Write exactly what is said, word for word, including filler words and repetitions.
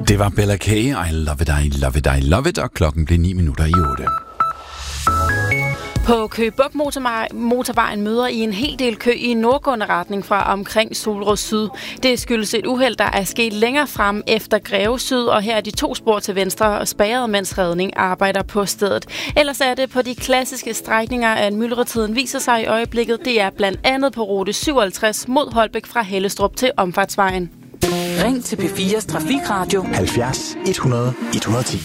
Det var Bella K. I love it, I love it, I love it. Og klokken blev ni minutter i otte. På Køge Bugt motorvejen møder I en hel del kø i nordgående retning fra omkring Solrød Syd. Det skyldes et uheld, der er sket længere frem efter Greve Syd, og her er de to spor til venstre og spærret, mens redning arbejder på stedet. Ellers er det på de klassiske strækninger, at myldretiden viser sig i øjeblikket. Det er blandt andet på rute syvoghalvtreds mod Holbæk fra Hellestrup til Omfartsvejen. Ring til P fires Trafikradio halvfjerds et hundrede et hundrede og ti.